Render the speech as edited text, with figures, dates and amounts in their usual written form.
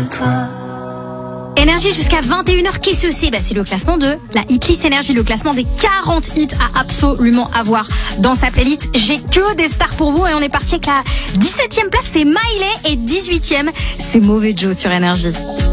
toi. Énergie jusqu'à 21h, qu'est-ce que c'est ? C'est le classement de la hitlist Énergie, le classement des 40 hits à absolument avoir dans sa playlist. J'ai que des stars pour vous et on est parti avec la 17e place, c'est Miley, et 18e, c'est Mauvais Joe sur Énergie.